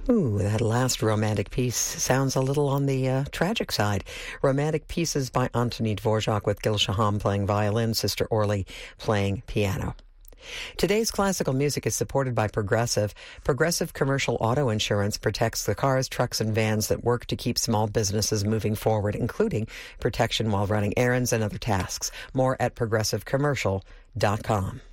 Ooh, that last romantic piece sounds a little on the tragic side. Romantic Pieces by Antonin Dvorak with Gil Shaham playing violin, Sister Orly playing piano. Today's classical music is supported by Progressive. Progressive Commercial Auto Insurance protects the cars, trucks, and vans that work to keep small businesses moving forward, including protection while running errands and other tasks. More at progressivecommercial.com.